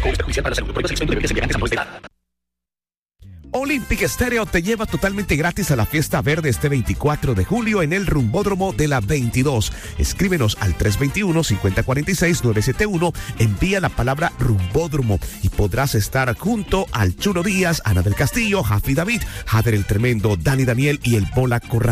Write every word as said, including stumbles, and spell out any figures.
Olympic Stereo te lleva totalmente gratis a la fiesta verde este veinticuatro de julio en el Rumbódromo de la veintidós. Escríbenos al tres dos uno, cinco cero cuatro seis, nueve siete uno, envía la palabra Rumbódromo y podrás estar junto al Chulo Díaz, Ana del Castillo, Jafi David, Jader el Tremendo, Dani Daniel y el Bola Corral.